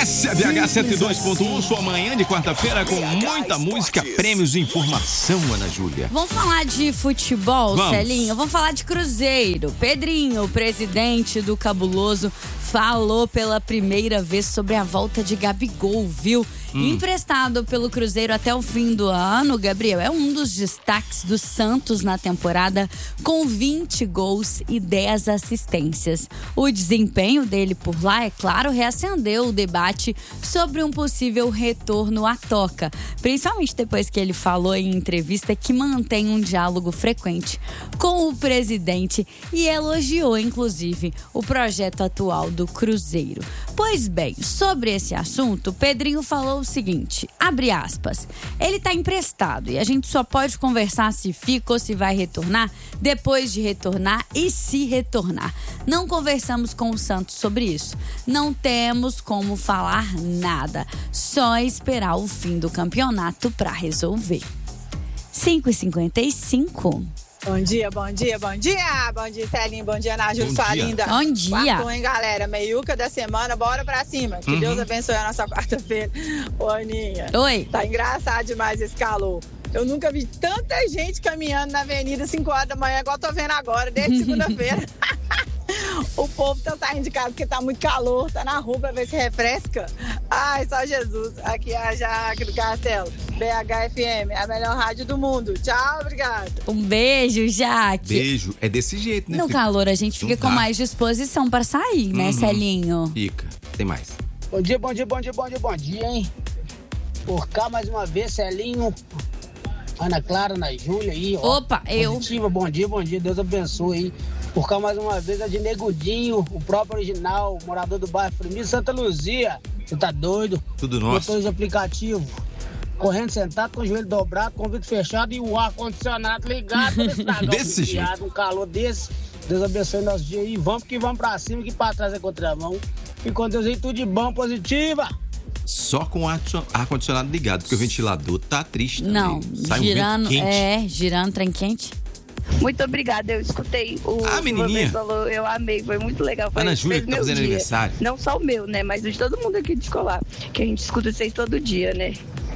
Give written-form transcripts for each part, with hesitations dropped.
Essa é a BH 102.1, sua manhã de quarta-feira com muita música, prêmios e informação, Ana Júlia. Vamos falar de futebol, Celinho? Vamos falar de Cruzeiro. Pedrinho, o presidente do Cabuloso, falou pela primeira vez sobre a volta de Gabigol, viu? Emprestado pelo Cruzeiro até o fim do ano, Gabriel é um dos destaques do Santos na temporada, com 20 gols e 10 assistências. O desempenho dele por lá, é claro, reacendeu o debate sobre um possível retorno à toca, principalmente depois que ele falou em entrevista que mantém um diálogo frequente com o presidente e elogiou, inclusive, o projeto atual do Cruzeiro. Pois bem, sobre esse assunto, Pedrinho falou o seguinte, abre aspas, ele tá emprestado e a gente só pode conversar se fica ou se vai retornar depois de retornar e se retornar. Não conversamos com o Santos sobre isso. Não temos como falar nada. Só esperar o fim do campeonato pra resolver. 5h55. Bom dia, bom dia, bom dia! Bom dia, Celinho, bom dia, Ana Júlia, sua linda. Bom dia! Quartou, hein, galera? Meiuca da semana, bora pra cima. Que Deus abençoe a nossa quarta-feira. Ô, Aninha. Oi. Tá engraçado demais esse calor. Eu nunca vi tanta gente caminhando na avenida 5 horas da manhã, igual tô vendo agora, desde segunda-feira. O povo tá saindo de casa porque tá muito calor, tá na rua pra ver se refresca. Ai, só Jesus. Aqui é a Jaque do Castelo. BH FM, a melhor rádio do mundo. Tchau, obrigada. Um beijo, Jaque. Beijo. É desse jeito, né? No calor a gente fica com mais disposição pra sair, né, Celinho? Fica. Tem mais. Bom dia, bom dia, bom dia, bom dia, bom dia, hein? Por cá mais uma vez, Celinho, Ana Clara, Ana Júlia aí, ó. Opa, eu. Positiva, bom dia, Deus abençoe aí. Por cá mais uma vez, a de Negudinho, o próprio original, morador do bairro Firmino, Santa Luzia. Você tá doido? Tudo nosso. Motores de aplicativo, correndo sentado, com o joelho dobrado, com o vidro fechado e o ar-condicionado ligado. Desse jeito. Um calor desse. Deus abençoe nosso dia e vamos que vamos pra cima, que pra trás é contramão. E com Deus aí tudo de bom, positiva. Só com o ar-condicionado ligado, porque o ventilador tá triste também. Não, sai girando, um vento quente. girando trem quente. Muito obrigada, eu escutei o que você falou, eu amei, foi muito legal. Foi, Ana Júlia tá fazendo aniversário. Não só o meu, né, mas o de todo mundo aqui de escolar, que a gente escuta vocês todo dia, né.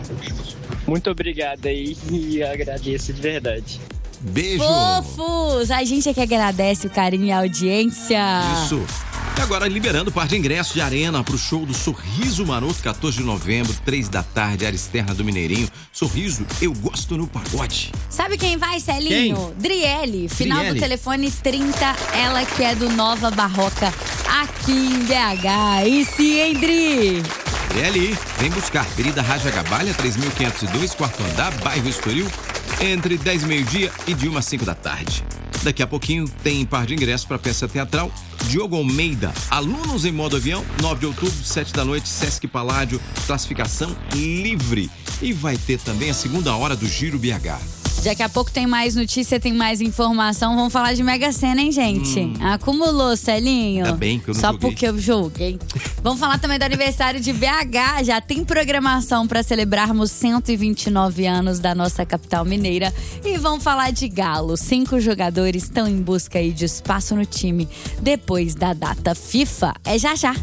Muito obrigada aí e agradeço de verdade. Beijo! Fofos! A gente é que agradece o carinho e a audiência. Isso. E agora liberando o par de ingressos de arena pro show do Sorriso Maroto, 14 de novembro, 3 da tarde, área externa do Mineirinho. Sorriso, eu gosto no pagode. Sabe quem vai, Celinho? Driele, final do telefone 30, ela que é do Nova Barroca, aqui em BH. E sim, hein, Dri? Driele, vem buscar. Avenida Raja Gabalha, 3.502, quarto andar, bairro Estoril, entre 10 e meio-dia e de 1 às 5 da tarde. Daqui a pouquinho tem par de ingressos para a peça teatral Diogo Almeida, Alunos em Modo Avião, 9 de outubro, 7 da noite, Sesc Paládio, classificação livre. E vai ter também a segunda hora do Giro BH. Daqui a pouco tem mais notícia, tem mais informação. Vamos falar de Mega Sena, hein, gente? Acumulou, Celinho. Ainda bem que eu não Só joguei. porque eu joguei. Vamos falar também do aniversário de BH. Já tem programação para celebrarmos 129 anos da nossa capital mineira. E vamos falar de Galo. 5 jogadores estão em busca aí de espaço no time depois da data FIFA. É já já.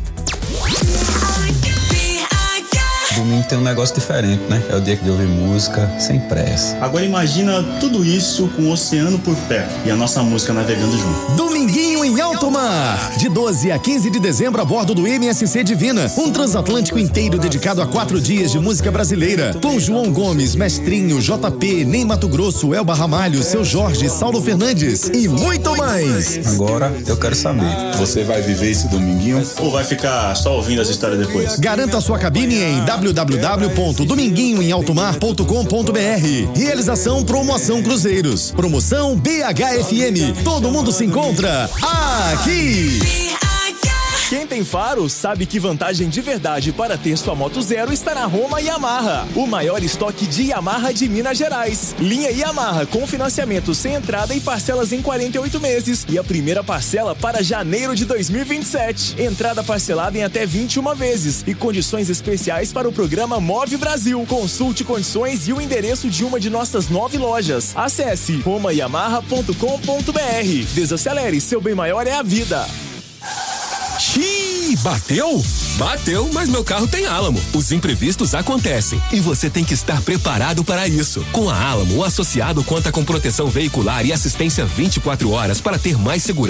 Domingo tem um negócio diferente, né? É o dia de ouvir música sem pressa. Agora imagina tudo isso com o oceano por perto e a nossa música navegando junto. Dominguinho em alto mar. De 12 a 15 de dezembro a bordo do MSC Divina. Um transatlântico inteiro dedicado a 4 dias de música brasileira. Com João Gomes, Mestrinho, JP, Ney Mato Grosso, Elba Ramalho, Seu Jorge, Saulo Fernandes e muito mais. Agora eu quero saber. Você vai viver esse dominguinho ou vai ficar só ouvindo as histórias depois? Garanta a sua cabine em www.dominguinhoemaltomar.com.br. Realização Promoção Cruzeiros. Promoção BHFM. Todo mundo se encontra aqui. Quem tem faro sabe que vantagem de verdade para ter sua moto zero está na Roma Yamaha, o maior estoque de Yamaha de Minas Gerais. Linha Yamaha com financiamento sem entrada e parcelas em 48 meses e a primeira parcela para janeiro de 2027. Entrada parcelada em até 21 vezes e condições especiais para o programa Move Brasil. Consulte condições e o endereço de uma de nossas 9 lojas. Acesse romayamaha.com.br. Desacelere, seu bem maior é a vida. Xiii, bateu? Bateu, mas meu carro tem Álamo. Os imprevistos acontecem e você tem que estar preparado para isso. Com a Álamo, o associado conta com proteção veicular e assistência 24 horas para ter mais segurança